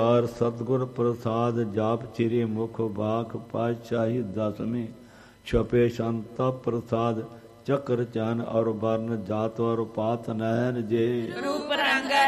ਔਰ ਸਤਿਗੁਰ ਪ੍ਰਸਾਦ ਜਾਪ ਚਿਰੇ ਮੁਖ ਬਾਖ ਪਾਤਸ਼ਾਹੀ ਦਸਵੇਂ ਛਪੇ ਸੰਤ ਪ੍ਰਸਾਦ ਚਕਰ ਚਨ ਔਰ ਵਰਨ ਜਾਤ ਔਰ ਪਾਤ ਨਹਿਨ ਜੇ ਰੂਪ ਰੰਗ